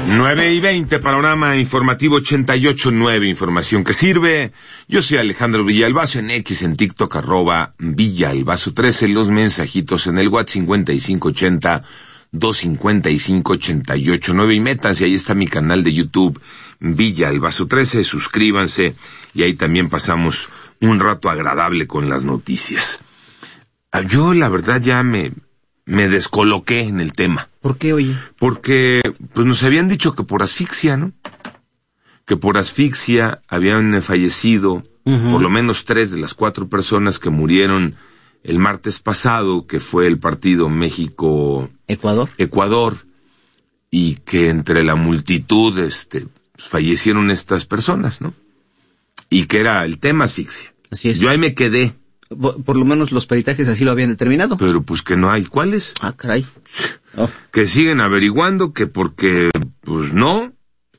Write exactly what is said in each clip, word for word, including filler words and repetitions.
nueve y veinte, panorama informativo ochenta y ocho punto nueve, información que sirve. Yo soy Alejandro Villalbazo, en X, en TikTok, arroba Villalbazo trece, los mensajitos en el WhatsApp cincuenta y cinco ochenta, doscientos cincuenta y cinco, ochenta y ocho nueve, y métanse, ahí está mi canal de YouTube, Villalbazo trece, suscríbanse, y ahí también pasamos un rato agradable con las noticias. Yo, la verdad, ya me... me descoloqué en el tema. ¿Por qué, oye? Porque, pues nos habían dicho que por asfixia, ¿no? Que por asfixia habían fallecido uh-huh. por lo menos tres de las cuatro personas que murieron el martes pasado, que fue el partido México-Ecuador, Ecuador, y que entre la multitud, este, fallecieron estas personas, ¿no? Y que era el tema asfixia. Así es. Yo ahí me quedé. Por, por lo menos los peritajes así lo habían determinado. Pero pues que no hay. ¿Cuáles? Ah, caray. Oh. Que siguen averiguando, que porque, pues no.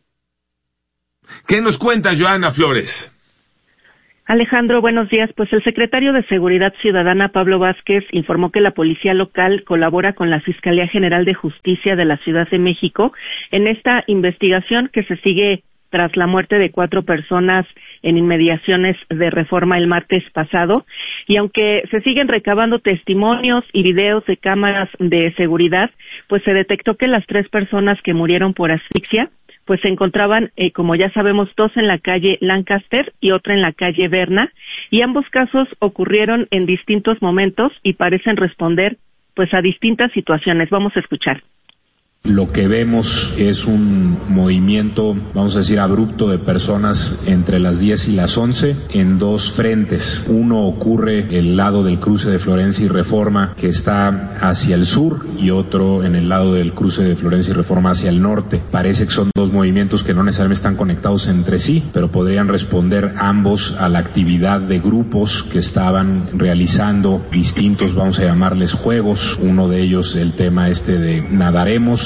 ¿Qué nos cuenta Joana Flores? Alejandro, buenos días. Pues el secretario de Seguridad Ciudadana, Pablo Vázquez, informó que la policía local colabora con la Fiscalía General de Justicia de la Ciudad de México en esta investigación que se sigue tras la muerte de cuatro personas en inmediaciones de Reforma el martes pasado, y aunque se siguen recabando testimonios y videos de cámaras de seguridad, pues se detectó que las tres personas que murieron por asfixia, pues se encontraban, eh, como ya sabemos, dos en la calle Lancaster y otra en la calle Berna, y ambos casos ocurrieron en distintos momentos y parecen responder, pues, a distintas situaciones. Vamos a escuchar. Lo que vemos es un movimiento, vamos a decir, abrupto de personas entre las diez y las once en dos frentes. Uno ocurre el lado del cruce de Florencia y Reforma, que está hacia el sur, y otro en el lado del cruce de Florencia y Reforma hacia el norte. Parece que son dos movimientos que no necesariamente están conectados entre sí, pero podrían responder ambos a la actividad de grupos que estaban realizando distintos, vamos a llamarles, juegos. Uno de ellos, el tema este de nadaremos.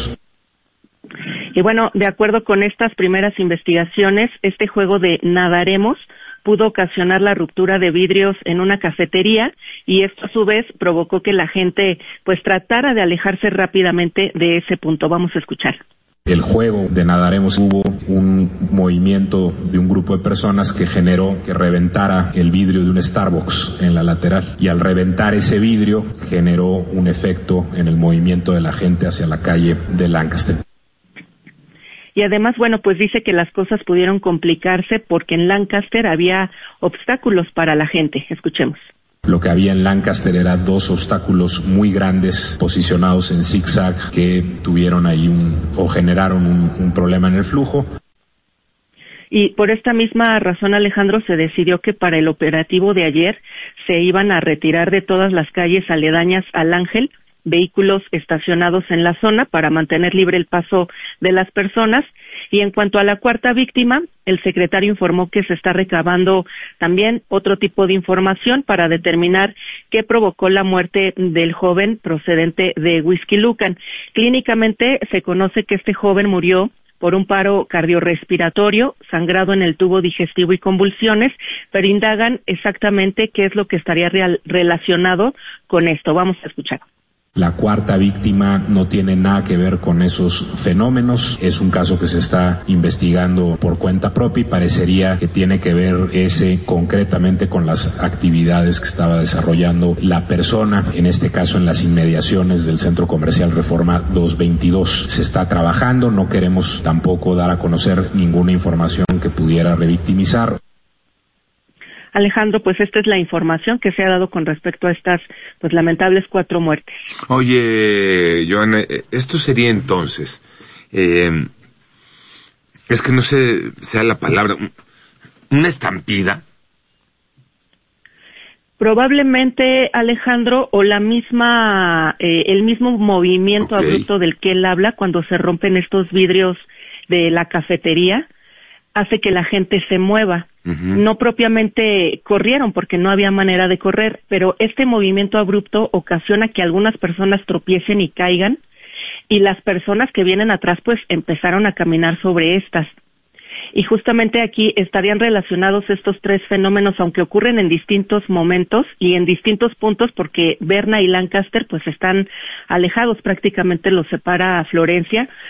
Y bueno, de acuerdo con estas primeras investigaciones, este juego de nadaremos pudo ocasionar la ruptura de vidrios en una cafetería, y esto a su vez provocó que la gente pues tratara de alejarse rápidamente de ese punto. Vamos a escuchar. El juego de nadaremos, hubo un movimiento de un grupo de personas que generó que reventara el vidrio de un Starbucks en la lateral, y al reventar ese vidrio generó un efecto en el movimiento de la gente hacia la calle de Lancaster. Y además, bueno, pues dice que las cosas pudieron complicarse porque en Lancaster había obstáculos para la gente. Escuchemos. Lo que había en Lancaster era dos obstáculos muy grandes posicionados en zigzag que tuvieron ahí un, o generaron un, un problema en el flujo. Y por esta misma razón, Alejandro, se decidió que para el operativo de ayer se iban a retirar de todas las calles aledañas al Ángel vehículos estacionados en la zona para mantener libre el paso de las personas. Y en cuanto a la cuarta víctima, el secretario informó que se está recabando también otro tipo de información para determinar qué provocó la muerte del joven procedente de Huixquilucan. Clínicamente se conoce que este joven murió por un paro cardiorrespiratorio, sangrado en el tubo digestivo y convulsiones, pero indagan exactamente qué es lo que estaría real, relacionado con esto. Vamos a escuchar. La cuarta víctima no tiene nada que ver con esos fenómenos. Es un caso que se está investigando por cuenta propia y parecería que tiene que ver ese concretamente con las actividades que estaba desarrollando la persona, en este caso en las inmediaciones del Centro Comercial Reforma doscientos veintidós. Se está trabajando, no queremos tampoco dar a conocer ninguna información que pudiera revictimizar. Alejandro, pues esta es la información que se ha dado con respecto a estas pues lamentables cuatro muertes. Oye, Joana, esto sería entonces, eh, es que no sé sea la palabra, una estampida. Probablemente, Alejandro, o la misma, eh, el mismo movimiento okay. abrupto del que él habla cuando se rompen estos vidrios de la cafetería, hace que la gente se mueva. Uh-huh. No propiamente corrieron porque no había manera de correr, pero este movimiento abrupto ocasiona que algunas personas tropiecen y caigan, y las personas que vienen atrás pues empezaron a caminar sobre estas. Y justamente aquí estarían relacionados estos tres fenómenos, aunque ocurren en distintos momentos y en distintos puntos, porque Berna y Lancaster pues están alejados, prácticamente los separa a Florencia.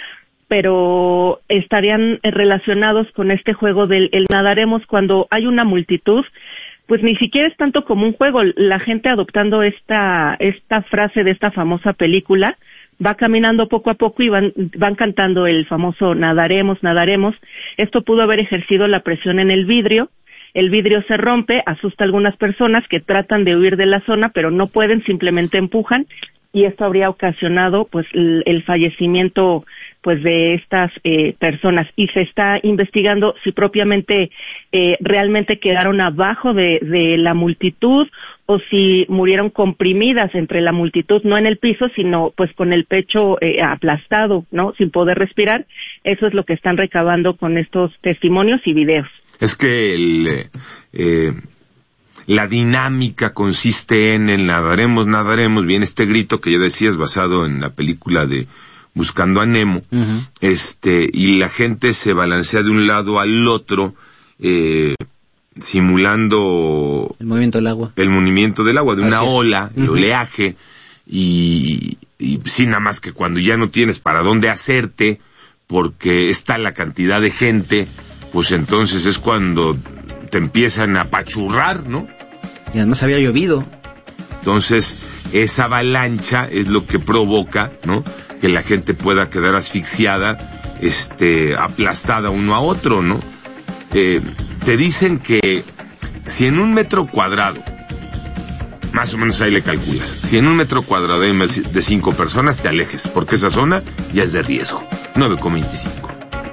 pero estarían relacionados con este juego del el nadaremos cuando hay una multitud. Pues ni siquiera es tanto como un juego, la gente adoptando esta esta frase de esta famosa película, va caminando poco a poco y van van cantando el famoso nadaremos, nadaremos. Esto pudo haber ejercido la presión en el vidrio, el vidrio se rompe, asusta a algunas personas que tratan de huir de la zona, pero no pueden, simplemente empujan, y esto habría ocasionado pues el, el fallecimiento pues de estas eh, personas, y se está investigando si propiamente eh, realmente quedaron abajo de, de la multitud o si murieron comprimidas entre la multitud, no en el piso, sino pues con el pecho eh, aplastado, ¿no? Sin poder respirar. Eso es lo que están recabando con estos testimonios y videos. Es que el, eh, la dinámica consiste en el nadaremos, nadaremos, viene este grito que ya decías basado en la película de Buscando a Nemo, uh-huh. este, y la gente se balancea de un lado al otro, eh, simulando el movimiento del agua, el movimiento del agua, de una Así es. ola, el uh-huh. oleaje, y, y sí, nada más que cuando ya no tienes para dónde hacerte, porque está la cantidad de gente, pues entonces es cuando te empiezan a apachurrar, ¿no? Y además había llovido. Entonces, esa avalancha es lo que provoca, ¿no?, que la gente pueda quedar asfixiada, este, aplastada uno a otro, ¿no? Eh, te dicen que si en un metro cuadrado, más o menos ahí le calculas, si en un metro cuadrado hay más de cinco personas, te alejes, porque esa zona ya es de riesgo. nueve con veinticinco.